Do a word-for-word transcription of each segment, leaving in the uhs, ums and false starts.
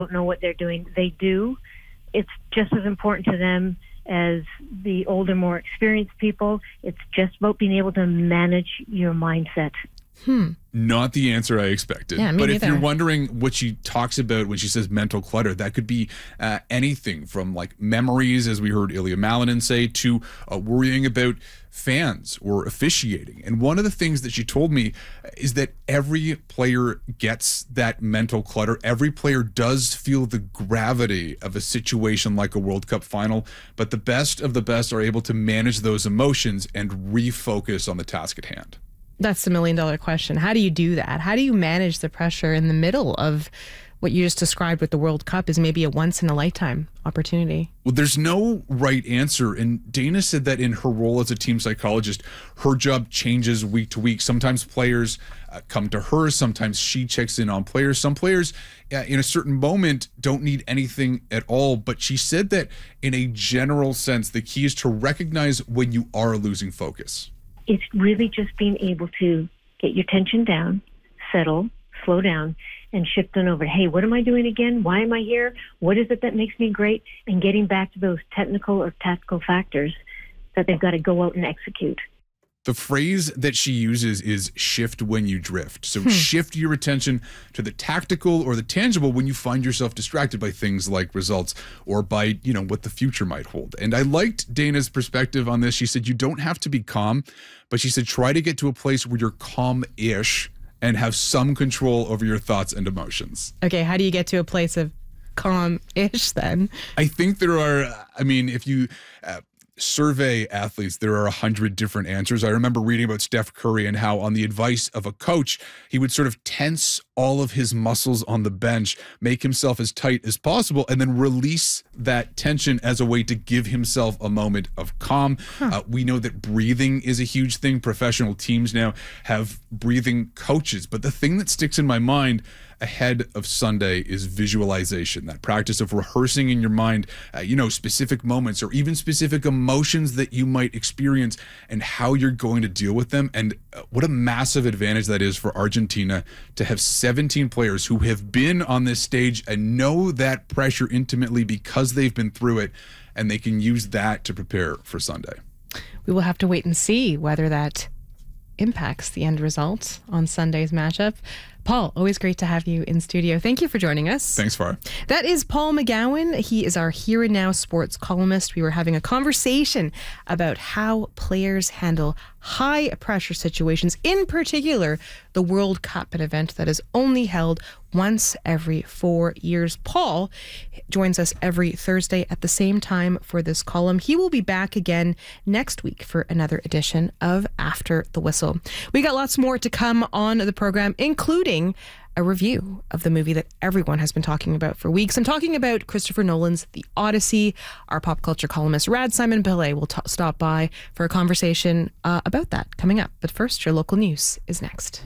don't know what they're doing. They do. It's just as important to them as the older, more experienced people. It's just about being able to manage your mindset. Hmm. Not the answer I expected. Yeah, me but neither. if you're wondering what she talks about when she says mental clutter, that could be uh, anything from like memories, as we heard Ilya Malinin say, to uh, worrying about fans or officiating. And one of the things that she told me is that every player gets that mental clutter. Every player does feel the gravity of a situation like a World Cup final, but the best of the best are able to manage those emotions and refocus on the task at hand. That's the million dollar question. How do you do that? How do you manage the pressure in the middle of what you just described with the World Cup is maybe a once in a lifetime opportunity? Well, there's no right answer. And Dana said that in her role as a team psychologist, her job changes week to week. Sometimes players uh, come to her. Sometimes she checks in on players. Some players uh, in a certain moment don't need anything at all. But she said that in a general sense, the key is to recognize when you are losing focus. It's really just being able to get your tension down, settle, slow down, and shift on over. Hey, what am I doing again? Why am I here? What is it that makes me great? And getting back to those technical or tactical factors that they've got to go out and execute. The phrase that she uses is shift when you drift. So Hmm. shift your attention to the tactical or the tangible when you find yourself distracted by things like results or by, you know, what the future might hold. And I liked Dana's perspective on this. She said, you don't have to be calm, but she said, try to get to a place where you're calm-ish and have some control over your thoughts and emotions. Okay, how do you get to a place of calm-ish then? I think there are, I mean, if you uh, survey athletes, there are a hundred different answers. I remember reading about Steph Curry and how on the advice of a coach, he would sort of tense all of his muscles on the bench, make himself as tight as possible, and then release that tension as a way to give himself a moment of calm. Huh. Uh, we know that breathing is a huge thing. Professional teams now have breathing coaches. But the thing that sticks in my mind ahead of Sunday is visualization, that practice of rehearsing in your mind, uh, you know, specific moments or even specific emotions that you might experience and how you're going to deal with them. And uh, what a massive advantage that is for Argentina to have seventeen players who have been on this stage and know that pressure intimately because they've been through it, and they can use that to prepare for Sunday. We will have to wait and see whether that impacts the end result on Sunday's matchup. Paul, always great to have you in studio. Thank you for joining us. Thanks, Farah. That is Paul McGowan. He is our Here and Now sports columnist. We were having a conversation about how players handle high pressure situations, in particular the World Cup, an event that is only held once every four years. Paul joins us every Thursday at the same time for this column. He will be back again next week for another edition of After the Whistle. We got lots more to come on the program, including a review of the movie that everyone has been talking about for weeks. I'm talking about Christopher Nolan's The Odyssey. Our pop culture columnist Rad Simon Pillay will t- stop by for a conversation uh, about that coming up. But first, your local news is next.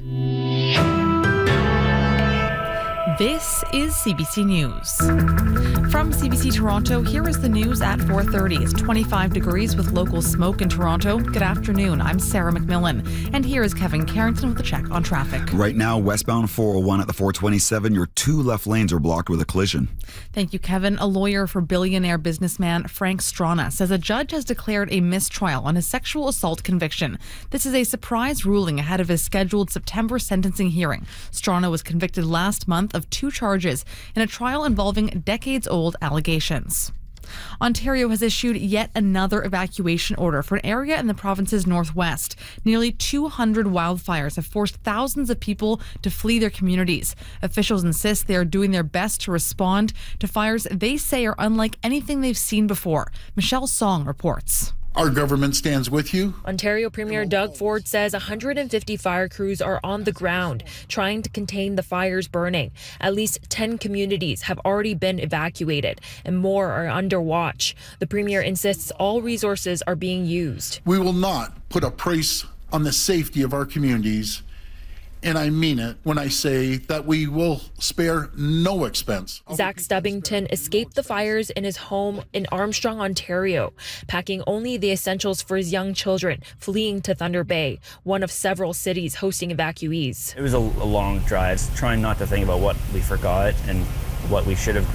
This is C B C News. From C B C Toronto, here is the news at four thirty. It's twenty-five degrees with local smoke in Toronto. Good afternoon. I'm Sarah McMillan. And here is Kevin Carrington with a check on traffic. Right now, westbound four oh one at the four twenty-seven, your two left lanes are blocked with a collision. Thank you, Kevin. A lawyer for billionaire businessman Frank Strana says a judge has declared a mistrial on his sexual assault conviction. This is a surprise ruling ahead of his scheduled September sentencing hearing. Strana was convicted last month of two charges in a trial involving decades-old allegations. Ontario has issued yet another evacuation order for an area in the province's northwest. Nearly two hundred wildfires have forced thousands of people to flee their communities. Officials insist they are doing their best to respond to fires they say are unlike anything they've seen before. Michelle Song reports. Our government stands with you. Ontario Premier Doug Ford says one hundred fifty fire crews are on the ground trying to contain the fires burning. At least ten communities have already been evacuated and more are under watch. The Premier insists all resources are being used. We will not put a price on the safety of our communities. And I mean it when I say that we will spare no expense. Zach Stubbington escaped the fires in his home in Armstrong, Ontario, packing only the essentials for his young children, fleeing to Thunder Bay, one of several cities hosting evacuees. It was a, a long drive, trying not to think about what we forgot and what we should have